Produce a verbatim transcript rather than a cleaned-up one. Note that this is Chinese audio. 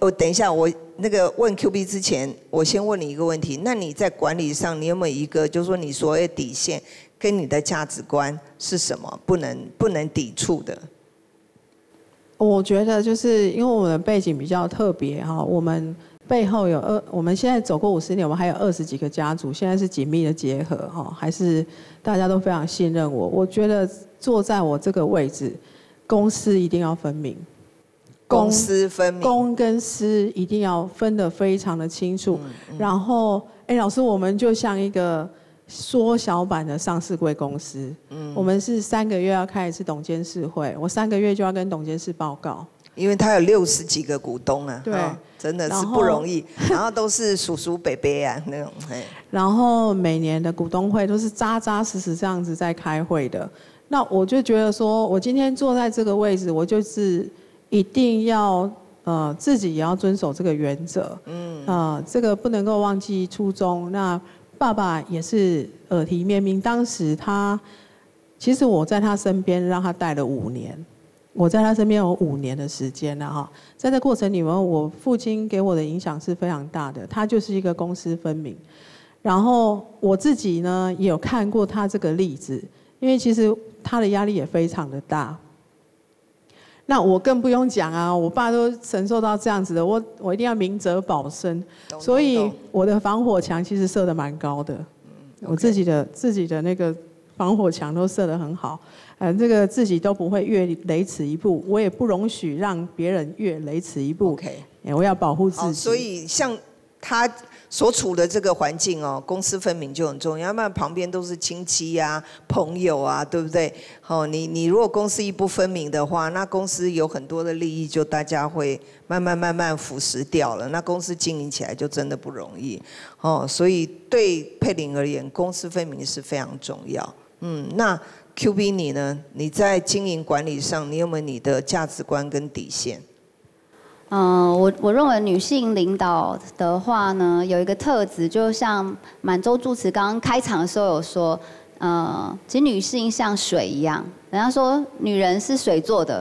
我等一下，我那个问 Q B 之前，我先问你一个问题。那你在管理上，你有没有一个，就是说你所谓底线跟你的价值观是什么，不能不能抵触的？ 我觉得就是因为我们的背景比较特别哈，我们背后有二，我们现在走过五十年，我们还有二十几个家族，现在是紧密的结合哈，还是大家都非常信任我。我觉得坐在我这个位置，公私一定要分明。 公私分明， 公跟私一定要分得非常的清楚。嗯嗯、然后，哎，老师，我们就像一个缩小版的上市柜公司。嗯，我们是三个月要开一次董监事会，我三个月就要跟董监事报告。 因为他有六十几个股东啊， 对，哦、 真的是不容易。然后都是叔叔伯伯啊那种。 然后每年的股东会都是扎扎实实这样子在开会的。那我就觉得说，我今天坐在这个位置，我就是。一定要呃自己也要遵守这个原则，嗯，呃，这个不能够忘记初衷。那爸爸也是耳提面命，当时他其实我在他身边让他带了五年，我在他身边有五年的时间了哈。在这过程里面，我父亲给我的影响是非常大的，他就是一个公私分明。然后我自己呢也有看过他这个例子，因为其实他的压力也非常的大。那我更不用讲啊，我爸都承受到这样子的，我我一定要明哲保身，所以我的防火墙其实设得蛮高的，嗯 okay、我自己的自己的那个防火墙都设得很好，呃，这个自己都不会越雷池一步，我也不容许让别人越雷池一步。OK， 我要保护自己。 哦、所以像他所处的这个环境哦，公私分明就很重要，要不然旁边都是亲戚啊、朋友啊，对不对？哦，你你如果公私一不分明的话，那公司有很多的利益就大家会慢慢慢慢腐蚀掉了，那公司经营起来就真的不容易。哦，所以对佩玲而言，公私分明是非常重要。嗯，那 Q B 你呢？你在经营管理上，你有没有你的价值观跟底线？ 嗯、呃，我我认为女性领导的话呢，有一个特质，就像满洲住持刚刚开场的时候有说，呃，其实女性像水一样，人家说女人是水做的，